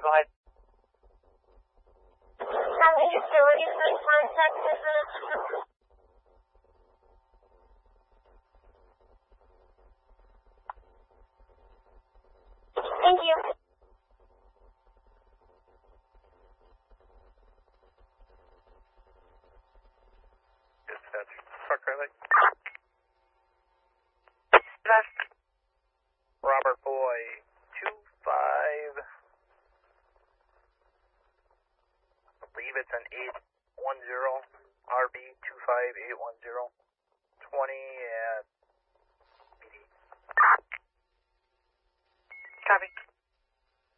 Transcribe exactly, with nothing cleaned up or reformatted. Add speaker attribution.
Speaker 1: go ahead.
Speaker 2: Um, utility for contact with the... Thank you.
Speaker 3: Dispatch, truck traffic. Robert Boy, two five, I believe it's an eight one zero, R B two five eight one zero, twenty at B D.
Speaker 1: Copy.